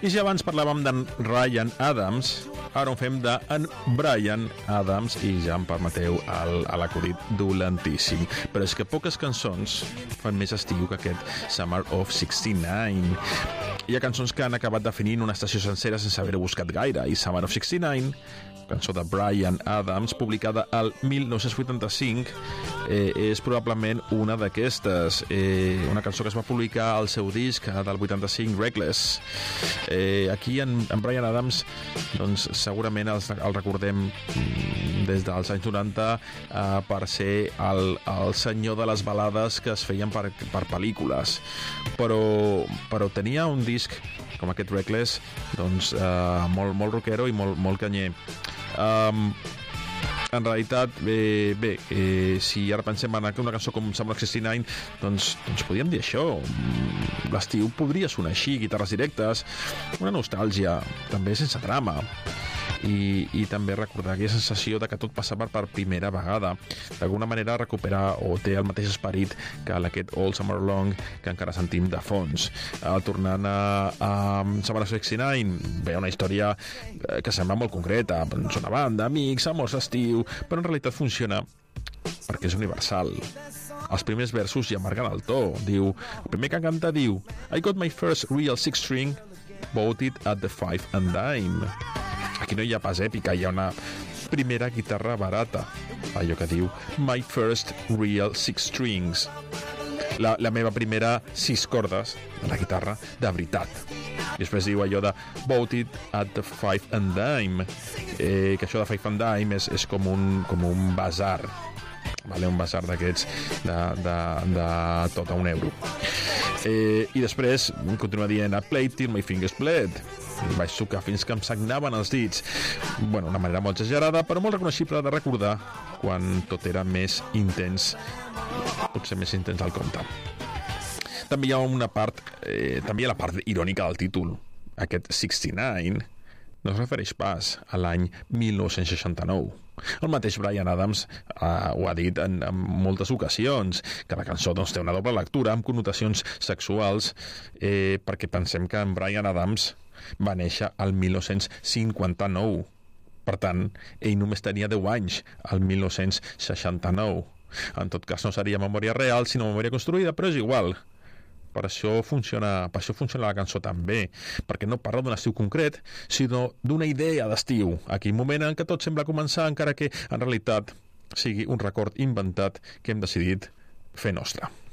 I si abans parlàvem d'en Ryan Adams, ara ho fem d'en Bryan Adams, i ja em permeteu l'acudit dolentíssim. Però és que poques cançons fan més estiu que aquest Summer of 69. Hi ha cançons que han acabat definint una estació sencera sense haver-ho buscat gaire, i Summer of 69, cançó de Bryan Adams, publicada al 1985, és probablement una d'aquestes. Una cançó que es va publicar al seu disc del 85, Reckless. Aquí en Bryan Adams, doncs, segurament el recordem des dels anys 90 per ser el senyor de les balades que es feien per pel·lícules, però tenia un disc com aquest Reckless, doncs molt rockero i molt canyer. En realitat, si ara pensem en una cançó com Summer of 69, doncs podríem dir això. L'estiu podria sonar així, guitarres directes, una nostàlgia, també sense drama. I també recordar aquella sensació de que tot passava per primera vegada. D'alguna manera recuperar o té el mateix esperit que aquest All Summer Long que encara sentim de fons. Tornant a Summer of 69, ve una història que sembla molt concreta. És una banda, amics, amors d'estiu, però en realitat funciona perquè és universal. Els primers versos ja marquen el to. El primer que canta diu: I got my first real six string, bought it at the 5 and dime. Aquí no hi ha pas èpica, hi ha una primera guitarra barata, allò que diu my first real six strings, la meva primera 6 cordes de la guitarra de veritat. I després diu allò de bought it at the 5 and dime, que això de 5 and dime és com un basar, vale? Un basar d'aquests de tot a €1. I després continua dient I played till my fingers bled, vaig sucar fins que em sagnaven els dits. Bueno, una manera molt exagerada, però molt reconeixible de recordar quan tot era més intens, potser més intens al compte. També hi ha una part, també hi ha la part irònica del títol. Aquest 69 no es refereix pas a l'any 1969. El mateix Bryan Adams ho ha dit en moltes ocasions, que la cançó doncs, té una doble lectura amb connotacions sexuals, perquè pensem que en Bryan Adams va néixer al 1959. Per tant, ell només tenia 10 anys al 1969. En tot cas, no seria memòria real, sinó memòria construïda, però és igual. Per això funciona la cançó també, perquè no parla d'un estiu concret, sinó d'una idea d'estiu, aquell moment en què tot sembla començar, encara que en realitat sigui un record inventat que hem decidit fer nostre.